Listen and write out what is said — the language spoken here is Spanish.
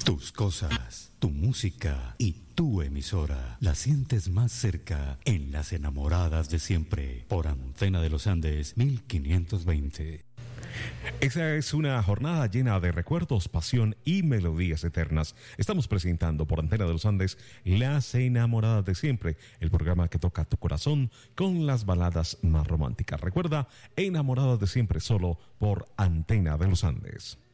Tus cosas, tu música y tu emisora la sientes más cerca en Las Enamoradas de Siempre por Antena de los Andes 1520. Esa es una jornada llena de recuerdos, pasión y melodías eternas. Estamos presentando por Antena de los Andes Las Enamoradas de Siempre, el programa que toca tu corazón con las baladas más románticas. Recuerda, Enamoradas de Siempre solo por Antena de los Andes.